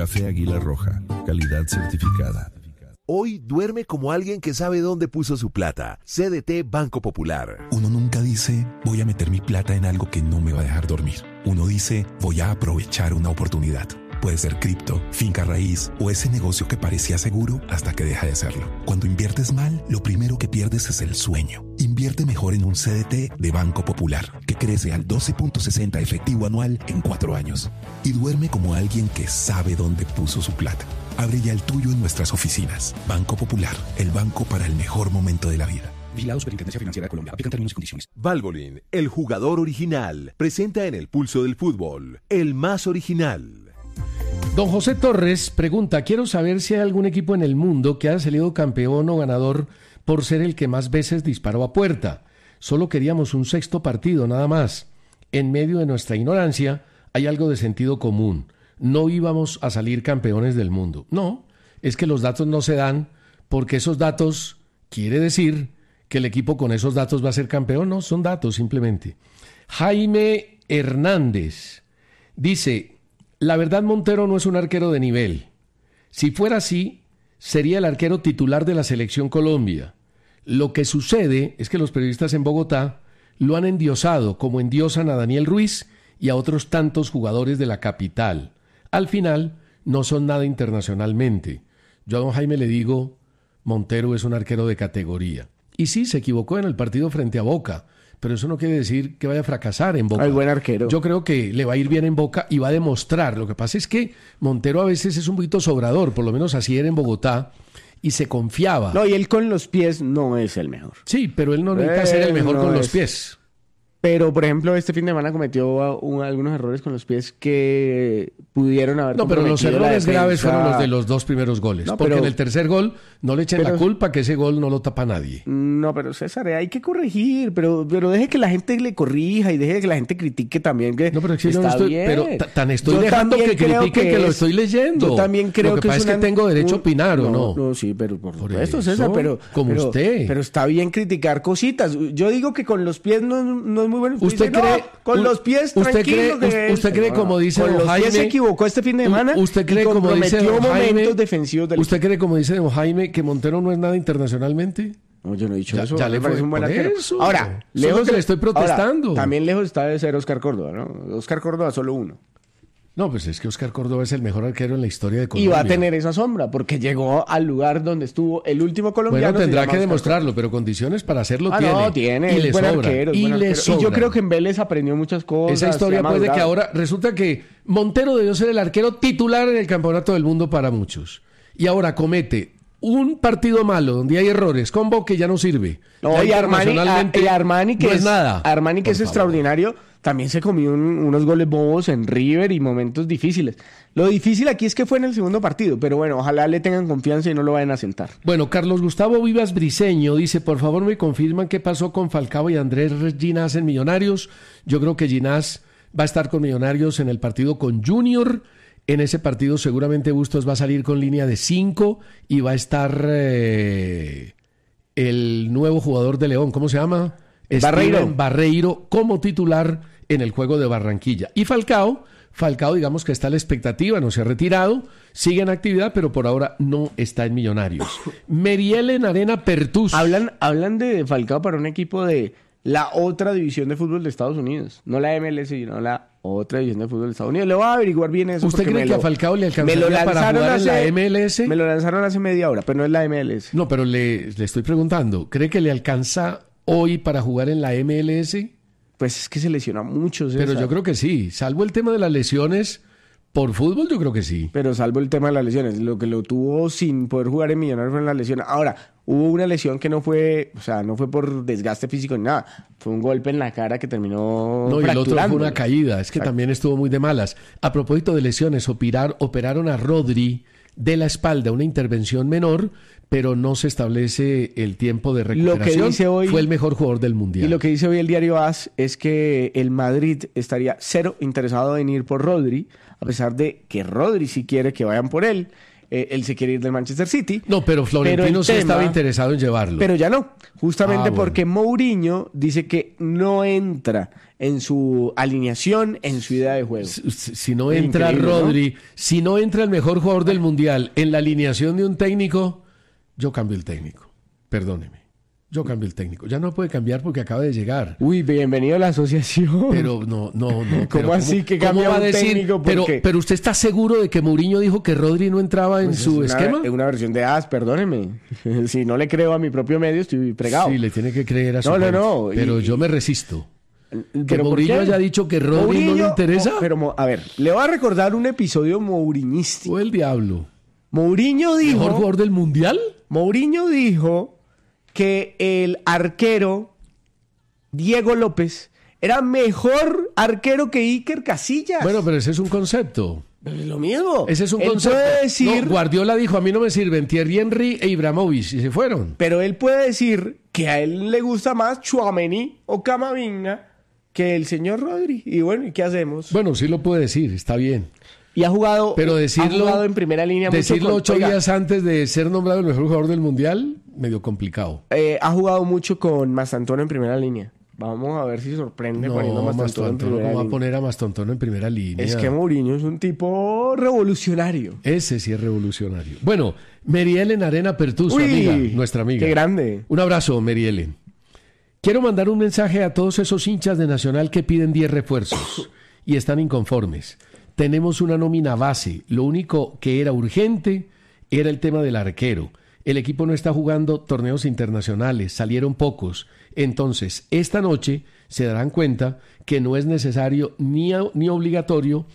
Café Águila Roja, calidad certificada. Hoy duerme como alguien que sabe dónde puso su plata. CDT Banco Popular. Uno nunca dice, voy a meter mi plata en algo que no me va a dejar dormir. Uno dice, voy a aprovechar una oportunidad. Puede ser cripto, finca raíz o ese negocio que parecía seguro hasta que deja de serlo. Cuando inviertes mal, lo primero que pierdes es el sueño. Invierte mejor en un CDT de Banco Popular, que crece al 12.60 efectivo anual en 4 años. Y duerme como alguien que sabe dónde puso su plata. Abre ya el tuyo en nuestras oficinas. Banco Popular, el banco para el mejor momento de la vida. Vigilado Superintendencia Financiera de Colombia. Aplican términos y condiciones. Valvoline, el jugador original, presenta en el pulso del fútbol, el más original. Don José Torres pregunta, quiero saber si hay algún equipo en el mundo que haya salido campeón o ganador por ser el que más veces disparó a puerta. Solo queríamos un 6º partido, nada más. En medio de nuestra ignorancia hay algo de sentido común. No íbamos a salir campeones del mundo. No, es que los datos no se dan porque esos datos quiere decir que el equipo con esos datos va a ser campeón. No, son datos simplemente. Jaime Hernández dice, la verdad Montero no es un arquero de nivel. Si fuera así, sería el arquero titular de la Selección Colombia. Lo que sucede es que los periodistas en Bogotá lo han endiosado como endiosan a Daniel Ruiz y a otros tantos jugadores de la capital. Al final, no son nada internacionalmente. Yo a don Jaime le digo, Montero es un arquero de categoría. Y sí, se equivocó en el partido frente a Boca, pero eso no quiere decir que vaya a fracasar en Boca. Ay, buen arquero. Yo creo que le va a ir bien en Boca y va a demostrar. Lo que pasa es que Montero a veces es un poquito sobrador, por lo menos así era en Bogotá, y se confiaba. No, y él con los pies no es el mejor. Sí, pero él no necesita ser el mejor con los pies. Pero, por ejemplo, este fin de semana cometió algunos errores con los pies que pudieron haber No, pero los errores graves fueron los de los 2 primeros goles. No, porque en el tercer gol no le echen la culpa que ese gol no lo tapa nadie. No, pero César, hay que corregir. Pero deje que la gente le corrija y deje que la gente critique también. Que no, pero está yo no estoy, bien. pero tan estoy dejando que critiquen que lo estoy leyendo. Yo también creo lo que pasa es que tengo derecho a opinar, ¿o no? No, sí, pero por supuesto, eso, César, como usted. Pero está bien criticar cositas. Yo digo que con los pies no es muy bueno. ¿Usted cree? Con los pies, tranquilo. ¿Usted cree, como dice don Jaime? Con los pies se equivocó este fin de semana. ¿Usted cree, como dice don Jaime? Momentos defensivos del ¿Usted cree, como dice don Jaime, que Montero no es nada internacionalmente? No, yo no he dicho eso. Ya le parece un buen arquero. Ahora, lejos que le estoy protestando. Ahora, también lejos está de ser Oscar Córdoba, ¿no? Oscar Córdoba solo uno. No, pues es que Oscar Córdoba es el mejor arquero en la historia de Colombia. Y va a tener esa sombra, porque llegó al lugar donde estuvo el último colombiano. Bueno, tendrá que demostrarlo, pero condiciones para hacerlo tiene. No, tiene. Y le sobra. Y yo creo que en Vélez aprendió muchas cosas. Esa historia, pues, de que ahora resulta que Montero debió ser el arquero titular en el Campeonato del Mundo para muchos. Y ahora comete un partido malo donde hay errores con Boca ya no sirve. No, y Armani que no es nada. Armani que es extraordinario. También se comió unos goles bobos en River y momentos difíciles. Lo difícil aquí es que fue en el segundo partido, pero bueno, ojalá le tengan confianza y no lo vayan a sentar. Bueno, Carlos Gustavo Vivas Briceño dice, por favor me confirman qué pasó con Falcao y Andrés Ginás en Millonarios. Yo creo que Ginás va a estar con Millonarios en el partido con Junior. En ese partido seguramente Bustos va a salir con línea de 5 y va a estar el nuevo jugador de León, ¿cómo se llama? Barreiro como titular en el juego de Barranquilla. Y Falcao, digamos que está a la expectativa, no se ha retirado, sigue en actividad, pero por ahora no está en Millonarios. Merielen Arena Pertus. Hablan de Falcao para un equipo de la otra división de fútbol de Estados Unidos. No la MLS, sino la otra división de fútbol de Estados Unidos. Le voy a averiguar bien eso. ¿Usted cree que a Falcao le alcanzaría para jugar en la MLS? Me lo lanzaron hace media hora, pero no es la MLS. No, pero le estoy preguntando, ¿cree que le alcanza hoy para jugar en la MLS? Pues es que se lesiona mucho. Pero yo creo que sí, salvo el tema de las lesiones, por fútbol yo creo que sí. Pero salvo el tema de las lesiones, lo que lo tuvo sin poder jugar en Millonarios fue en la lesión. Ahora, hubo una lesión que no fue por desgaste físico ni nada, fue un golpe en la cara que terminó fracturando. Y el otro fue una caída, es que Exacto. También estuvo muy de malas. A propósito de lesiones, operaron a Rodri de la espalda, una intervención menor, pero no se establece el tiempo de recuperación. Lo que dice hoy, fue el mejor jugador del Mundial. Y lo que dice hoy el diario AS es que el Madrid estaría cero interesado en ir por Rodri, a pesar de que Rodri sí quiere que vayan por él. él se quiere ir del Manchester City. No, pero Florentino sí estaba interesado en llevarlo. Pero ya no, justamente bueno. porque Mourinho dice que no entra en su alineación, en su idea de juego. Si no entra Increíble, Rodri, ¿no? si no entra el mejor jugador del Mundial en la alineación de un técnico, yo cambio el técnico. Perdóneme. Yo cambio el técnico. Ya no puede cambiar porque acaba de llegar. Uy, bienvenido a la asociación. Pero no. ¿Cómo así que cambia va a un decir? técnico? Pero usted está seguro de que Mourinho dijo que Rodri no entraba en Pues su es esquema. Es una versión de perdóneme. Si no le creo a mi propio medio, estoy pregado. Sí, le tiene que creer a su No. gente. Pero yo me resisto. Que ¿Pero por Mourinho qué? haya dicho que Rodri no le interesa. Pero, a ver, le voy a recordar un episodio mouriñístico. O el diablo. Mourinho dijo... ¿Mejor jugador del Mundial? Mourinho dijo que el arquero Diego López era mejor arquero que Iker Casillas. Bueno, pero ese es un concepto. Pero es lo mismo. Ese es un Él concepto. puede decir, No, Guardiola dijo, a mí no me sirven Thierry Henry e Ibrahimovic, y se fueron. pero él puede decir que a él le gusta más Tchouaméni o Camavinga que el señor Rodri. Y bueno, ¿y qué hacemos? Bueno, sí lo puede decir, está bien. Y ha jugado, Pero decirlo, ha jugado en primera línea mucho decirlo con- 8 oiga, días antes de ser nombrado el mejor jugador del Mundial, medio complicado. ha jugado mucho con Mastantuono en primera línea. Vamos a ver si sorprende poniendo a No, Mastantuono en Mastantuono, primera ¿cómo va a línea. poner a Mastantuono en primera línea? Es que Mourinho es un tipo revolucionario. Ese sí es revolucionario. Bueno, Merielen Arena Pertuso, amiga, nuestra amiga. Qué grande. Un abrazo, Merielen. Quiero mandar un mensaje a todos esos hinchas de Nacional que piden 10 refuerzos y están inconformes. Tenemos una nómina base. Lo único que era urgente era el tema del arquero. El equipo no está jugando torneos internacionales, salieron pocos. Entonces, esta noche se darán cuenta que no es necesario ni obligatorio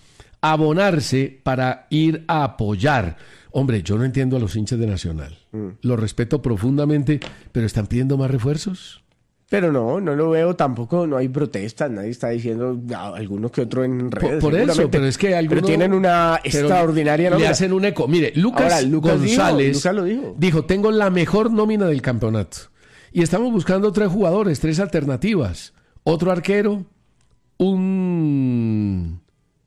abonarse para ir a apoyar. Hombre, yo no entiendo a los hinchas de Nacional. Los respeto profundamente, pero ¿están pidiendo más refuerzos? Pero no lo veo tampoco, no hay protestas, nadie está diciendo alguno que otro en redes. Por eso, seguramente. pero es que algunos... Pero tienen una extraordinaria Le nómina. hacen un eco. Mire, Ahora, Lucas González Lucas lo dijo. dijo, tengo la mejor nómina del campeonato. Y estamos buscando 3 jugadores, 3 alternativas. Otro arquero, un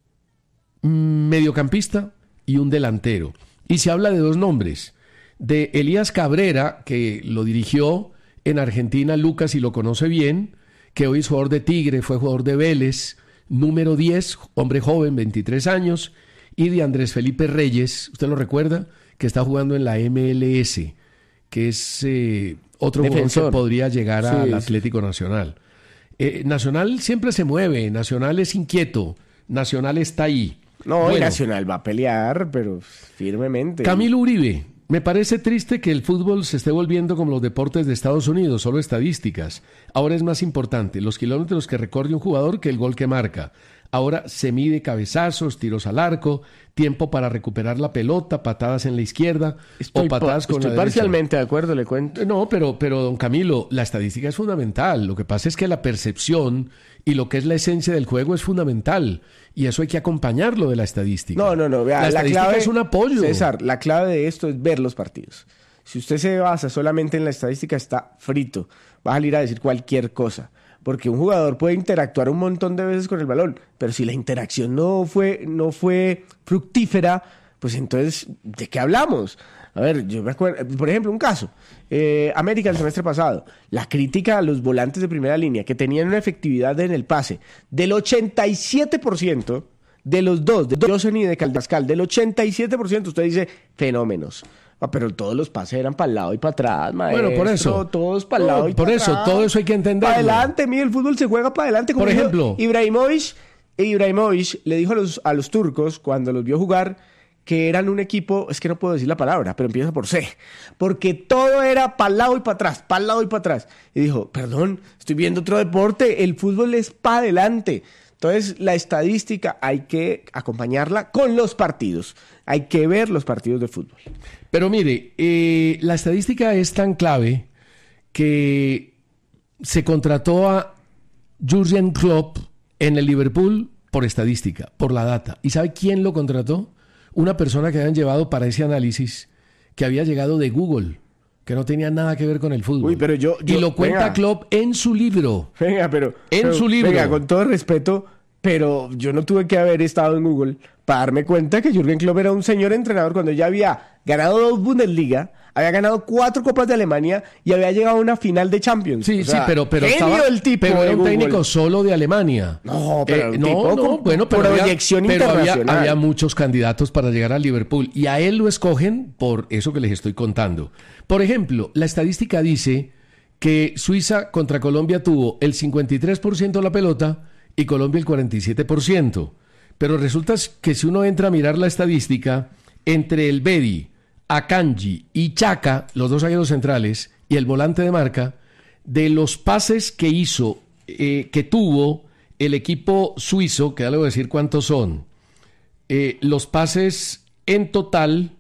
mediocampista y un delantero. Y se habla de 2 nombres. De Elías Cabrera, que lo dirigió en Argentina Lucas y lo conoce bien, que hoy es jugador de Tigre, fue jugador de Vélez, número 10, hombre joven, 23 años, y de Andrés Felipe Reyes, ¿usted lo recuerda? Que está jugando en la MLS, que es otro jugador Defensor. que podría llegar Sí, al sí. Atlético Nacional. Nacional siempre se mueve, Nacional es inquieto, Nacional está ahí. No, y Bueno, Nacional va a pelear, pero firmemente. Camilo Uribe, me parece triste que el fútbol se esté volviendo como los deportes de Estados Unidos, solo estadísticas. Ahora es más importante los kilómetros que recorre un jugador que el gol que marca. Ahora se mide cabezazos, tiros al arco, tiempo para recuperar la pelota, patadas en la izquierda o patadas con la Estoy derecha. parcialmente de acuerdo, le cuento. No, pero don Camilo, la estadística es fundamental. Lo que pasa es que la percepción y lo que es la esencia del juego es fundamental. Y eso hay que acompañarlo de la estadística. No. Vea, la estadística clave es un apoyo. César, la clave de esto es ver los partidos. Si usted se basa solamente en la estadística, está frito. Va a salir a decir cualquier cosa. Porque un jugador puede interactuar un montón de veces con el balón, pero si la interacción no fue fructífera, pues entonces, ¿de qué hablamos? A ver, yo me acuerdo, por ejemplo, un caso. América el semestre pasado, la crítica a los volantes de primera línea que tenían una efectividad en el pase del 87% de los dos, de Josen y de Caldascal, del 87%, usted dice fenómenos. Pero todos los pases eran para el lado y para atrás, maestro. Bueno, por eso. Todos para el lado y por para eso, atrás. todo eso hay que entenderlo. Para adelante, mire, el fútbol se juega para adelante. Como Por dijo ejemplo. Ibrahimovic le dijo a los turcos, cuando los vio jugar, que eran un equipo, es que no puedo decir la palabra, pero empieza por C, porque todo era para el lado y para atrás, para el lado y para atrás. Y dijo, perdón, estoy viendo otro deporte, el fútbol es para adelante. Entonces, la estadística hay que acompañarla con los partidos. Hay que ver los partidos de fútbol. Pero mire, la estadística es tan clave que se contrató a Jürgen Klopp en el Liverpool por estadística, por la data. ¿Y sabe quién lo contrató? Una persona que habían llevado para ese análisis, que había llegado de Google, que no tenía nada que ver con el fútbol. Uy, pero yo y lo cuenta venga. Klopp en su libro. Venga, pero En su libro. Venga, con todo respeto, pero yo no tuve que haber estado en Google para darme cuenta que Jürgen Klopp era un señor entrenador cuando ya había ganado 2 Bundesliga, había ganado 4 Copas de Alemania y había llegado a una final de Champions. Sí, o sea, pero genio el tipo pero de era un Google. técnico solo de Alemania. No, pero bueno, pero proyección internacional. Había muchos candidatos para llegar a Liverpool y a él lo escogen por eso que les estoy contando. Por ejemplo, la estadística dice que Suiza contra Colombia tuvo el 53% de la pelota y Colombia el 47%. Pero resulta que si uno entra a mirar la estadística, entre el Bedi, Akanji y Chaka, los 2 zagueros centrales, y el volante de marca, de los pases que hizo, que tuvo el equipo suizo, que ya le voy a decir cuántos son, los pases en total,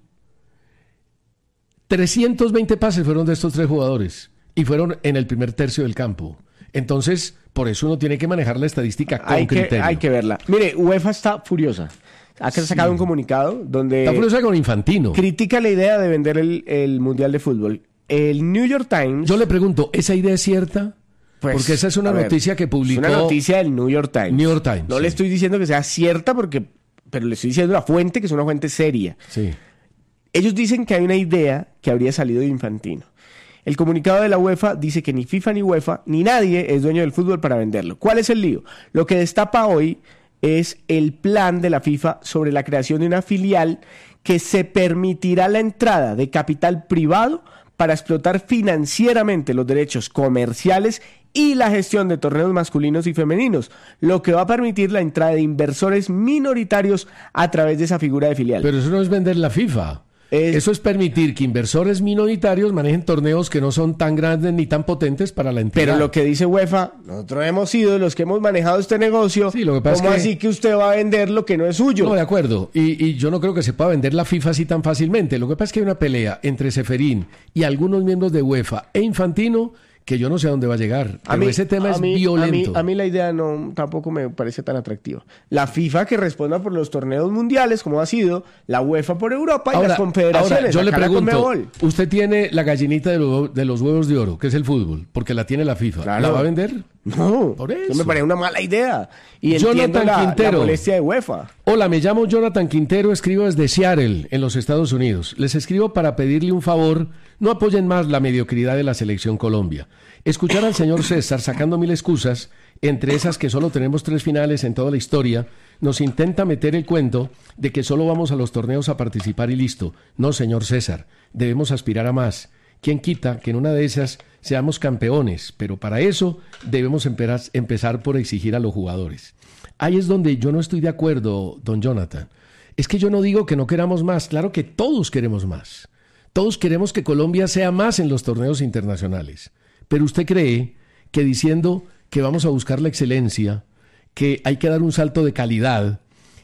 320 pases fueron de estos 3 jugadores, y fueron en el primer tercio del campo. Entonces, por eso uno tiene que manejar la estadística con criterio. Hay que verla. Mire, UEFA está furiosa. Ha sacado un comunicado donde... Está furiosa con Infantino. Critica la idea de vender el Mundial de Fútbol. El New York Times... Yo le pregunto, ¿esa idea es cierta? Pues, porque esa es una noticia que publicó... Es una noticia del New York Times. New York Times. No le estoy diciendo que sea cierta pero le estoy diciendo la fuente, que es una fuente seria. Sí. Ellos dicen que hay una idea que habría salido de Infantino. El comunicado de la UEFA dice que ni FIFA ni UEFA ni nadie es dueño del fútbol para venderlo. ¿Cuál es el lío? Lo que destapa hoy es el plan de la FIFA sobre la creación de una filial que se permitirá la entrada de capital privado para explotar financieramente los derechos comerciales y la gestión de torneos masculinos y femeninos, lo que va a permitir la entrada de inversores minoritarios a través de esa figura de filial. Pero eso no es vender la FIFA. Eso es permitir que inversores minoritarios manejen torneos que no son tan grandes ni tan potentes para la entidad. Pero lo que dice UEFA, nosotros hemos sido los que hemos manejado este negocio. Sí, lo que pasa ¿Cómo es que... así que usted va a vender lo que no es suyo? No, de acuerdo. Y yo no creo que se pueda vender la FIFA así tan fácilmente. Lo que pasa es que hay una pelea entre Ceferín y algunos miembros de UEFA e Infantino que yo no sé a dónde va a llegar. Pero ese tema es violento. A mí la idea tampoco me parece tan atractiva. La FIFA que responda por los torneos mundiales, como ha sido, la UEFA por Europa y las confederaciones. Ahora, yo le pregunto, usted tiene la gallinita de los huevos de oro, que es el fútbol, porque la tiene la FIFA. Claro. ¿La va a vender? No, por eso. Eso me parece una mala idea. Y entiendo la molestia de UEFA. Hola, me llamo Jonathan Quintero, escribo desde Seattle, en los Estados Unidos. Les escribo para pedirle un favor, no apoyen más la mediocridad de la selección Colombia. Escuchar al señor César sacando 1000 excusas, entre esas que solo tenemos 3 finales en toda la historia, nos intenta meter el cuento de que solo vamos a los torneos a participar y listo. No, señor César, debemos aspirar a más. ¿Quién quita que en una de esas seamos campeones? Pero para eso debemos empezar por exigir a los jugadores. Ahí es donde yo no estoy de acuerdo, don Jonathan. Es que yo no digo que no queramos más. Claro que todos queremos más. Todos queremos que Colombia sea más en los torneos internacionales. Pero usted cree que diciendo que vamos a buscar la excelencia, que hay que dar un salto de calidad,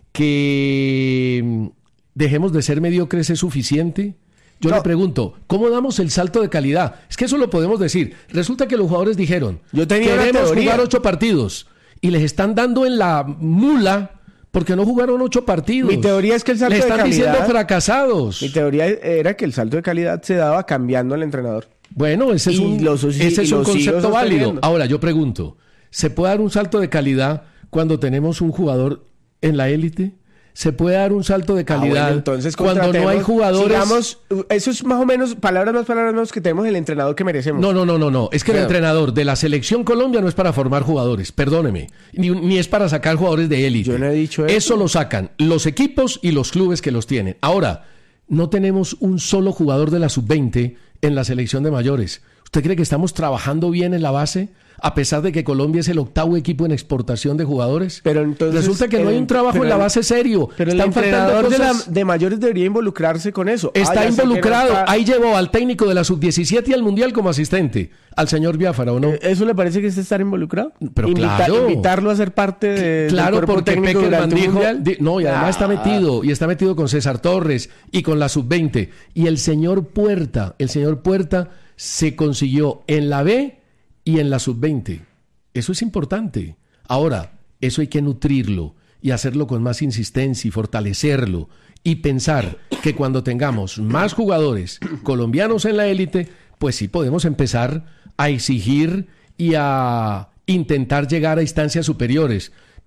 que dejemos de ser mediocres es suficiente. Yo le pregunto, ¿cómo damos el salto de calidad? Es que eso lo podemos decir. Resulta que los jugadores dijeron, queremos jugar 8 partidos y les están dando en la mula porque no jugaron 8 partidos. Mi teoría es que el salto de calidad... Le están diciendo fracasados. Mi teoría era que el salto de calidad se daba cambiando al entrenador. Bueno, ese es un concepto válido. Ahora, yo pregunto, ¿se puede dar un salto de calidad cuando tenemos un jugador en la élite? ¿Se puede dar un salto de calidad entonces cuando no hay jugadores? Digamos, eso es más o menos, palabras más, que tenemos el entrenador que merecemos. No. Es que el entrenador de la selección Colombia no es para formar jugadores, perdóneme. Ni es para sacar jugadores de élite. Yo no he dicho eso. Eso lo sacan los equipos y los clubes que los tienen. Ahora, no tenemos un solo jugador de la sub-20 en la selección de mayores. ¿Usted cree que estamos trabajando bien en la base? A pesar de que Colombia es el 8º equipo en exportación de jugadores. Pero entonces, resulta que no hay un trabajo en la base serio. Pero el entrenador de mayores debería involucrarse con eso. Está involucrado. Ahí llevó al técnico de la sub-17 y al Mundial como asistente, al señor Biafara, ¿o no? ¿Eso le parece que es estar involucrado? Pero claro. Invitarlo a ser parte del cuerpo técnico Peckerman dijo, no, y además está metido con César Torres y con la sub-20. Y el señor Puerta se consiguió en la B y en la sub-20. Eso es importante. Ahora, eso hay que nutrirlo y hacerlo con más insistencia y fortalecerlo y pensar que cuando tengamos más jugadores colombianos en la élite, pues sí podemos empezar a exigir y a intentar llegar a instancias superiores.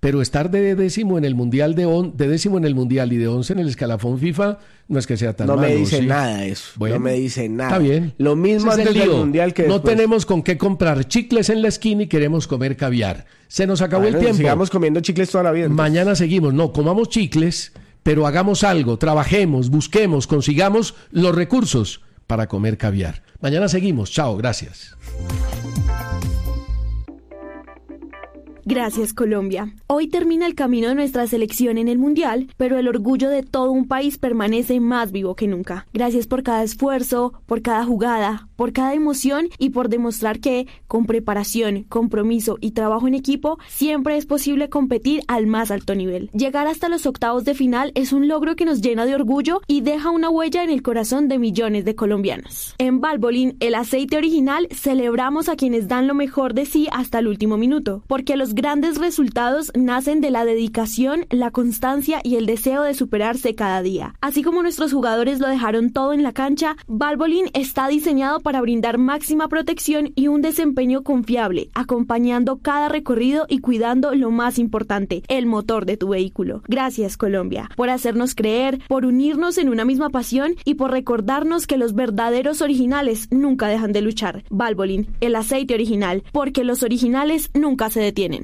pero estar de décimo en el mundial de décimo en el mundial y de 11 en el escalafón FIFA no es que sea tan malo. No me dice ¿sí? nada eso. Bueno, no me dice nada. Está bien. Lo mismo Ese es antes el del lío. mundial que no después. tenemos con qué comprar chicles en la esquina y queremos comer caviar. Se nos acabó el tiempo. Sigamos comiendo chicles toda la vida. Entonces. Mañana seguimos. No, comamos chicles, pero hagamos algo, trabajemos, busquemos, consigamos los recursos para comer caviar. Mañana seguimos. Chao, gracias. Gracias, Colombia. Hoy termina el camino de nuestra selección en el Mundial, pero el orgullo de todo un país permanece más vivo que nunca. Gracias por cada esfuerzo, por cada jugada, por cada emoción y por demostrar que, con preparación, compromiso y trabajo en equipo, siempre es posible competir al más alto nivel. Llegar hasta los octavos de final es un logro que nos llena de orgullo y deja una huella en el corazón de millones de colombianos. En Valvoline, el aceite original, celebramos a quienes dan lo mejor de sí hasta el último minuto, porque los grandes resultados nacen de la dedicación, la constancia y el deseo de superarse cada día. Así como nuestros jugadores lo dejaron todo en la cancha, Valvoline está diseñado para brindar máxima protección y un desempeño confiable, acompañando cada recorrido y cuidando lo más importante, el motor de tu vehículo. Gracias, Colombia, por hacernos creer, por unirnos en una misma pasión y por recordarnos que los verdaderos originales nunca dejan de luchar. Valvoline, el aceite original, porque los originales nunca se detienen.